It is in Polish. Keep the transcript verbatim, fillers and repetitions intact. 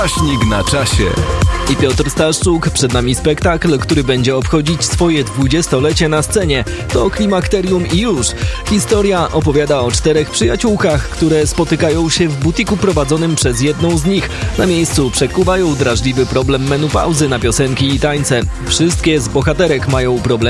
Paśnik na czasie. I Piotr Staszczuk, przed nami spektakl, który będzie obchodzić swoje dwudziestolecie na scenie. To Klimakterium i już. Historia opowiada o czterech przyjaciółkach, które spotykają się w butiku prowadzonym przez jedną z nich. Na miejscu przekuwają drażliwy problem menopauzy na piosenki i tańce. Wszystkie z bohaterek mają problemy